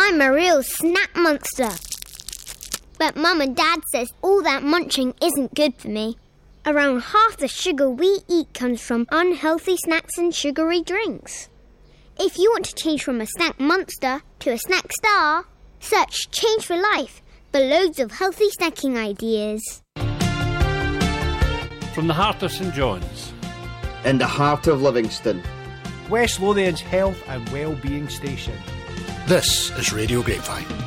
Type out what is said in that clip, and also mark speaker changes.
Speaker 1: I'm a real snack monster. But Mum and Dad says all that munching isn't good for me. Around half the sugar we eat comes from unhealthy snacks and sugary drinks. If you want to change from a snack monster to a snack star, search Change for Life for loads of healthy snacking ideas.
Speaker 2: From the heart of St John's,
Speaker 3: in the heart of Livingston,
Speaker 4: West Lothian's health and well-being station.
Speaker 5: This is Radio Grapevine.